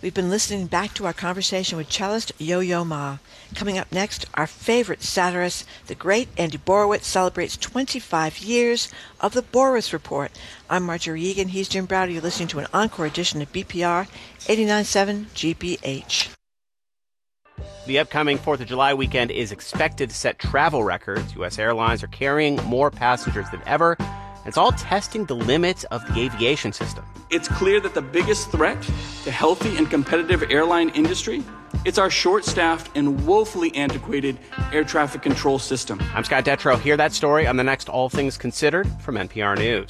We've been listening back to our conversation with cellist Yo-Yo Ma. Coming up next, our favorite satirist, the great Andy Borowitz, celebrates 25 years of the Borowitz Report. I'm Marjorie Egan. He's Jim Browder. You're listening to an encore edition of BPR 89.7 GBH. The upcoming 4th of July weekend is expected to set travel records. U.S. airlines are carrying more passengers than ever. It's all testing the limits of the aviation system. It's clear that the biggest threat to healthy and competitive airline industry, it's our short-staffed and woefully antiquated air traffic control system. I'm Scott Detrow. Hear that story on the next All Things Considered from NPR News.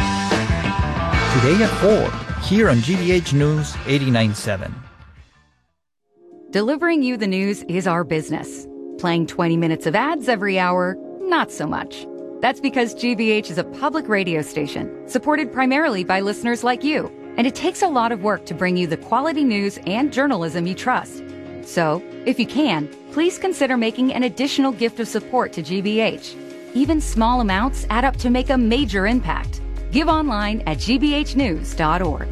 Today at 4, here on GBH News 89.7. Delivering you the news is our business. Playing 20 minutes of ads every hour, not so much. That's because GBH is a public radio station supported primarily by listeners like you. And it takes a lot of work to bring you the quality news and journalism you trust. So, if you can, please consider making an additional gift of support to GBH. Even small amounts add up to make a major impact. Give online at gbhnews.org.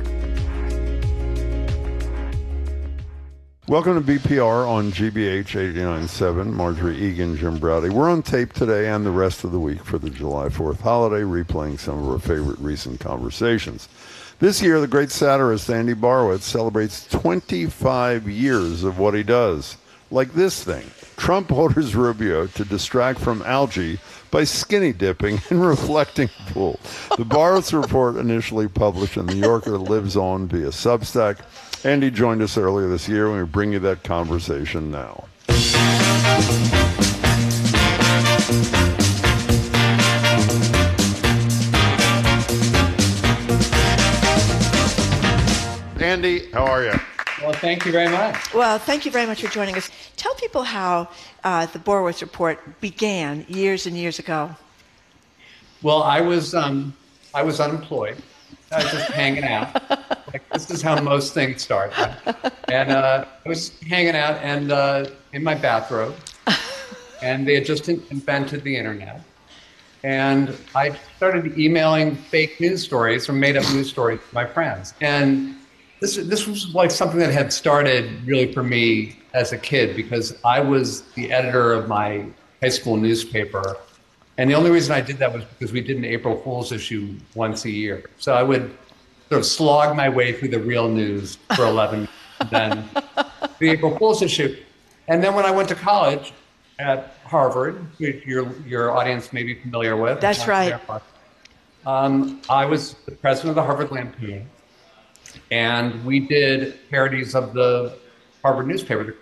Welcome to BPR on GBH 89.7. Marjorie Egan, Jim Browder. We're on tape today and the rest of the week for the July 4th holiday, replaying some of our favorite recent conversations. This year, the great satirist Andy Borowitz celebrates 25 years of what he does. Like this thing. Trump orders Rubio to distract from algae by skinny dipping in reflecting pool. The Borowitz Report, initially published in The New Yorker, lives on via Substack. Andy joined us earlier this year, and we bring you that conversation now. Andy, how are you? Well, thank you very much. Well, thank you very much for joining us. Tell people how the Borowitz Report began years and years ago. Well, I was unemployed. I was just hanging out. Like, this is how most things start. And I was hanging out and in my bathrobe, and they had just invented the internet. And I started emailing fake news stories or made-up news stories to my friends. And this was like something that had started really for me as a kid, because I was the editor of my high school newspaper. And the only reason I did that was because we did an April Fool's issue once a year. So I would sort of slog my way through the real news for 11 years, and then the April Fool's issue. And then when I went to college at Harvard, which your audience may be familiar with. That's right. I was the president of the Harvard Lampoon, and we did parodies of the Harvard newspaper,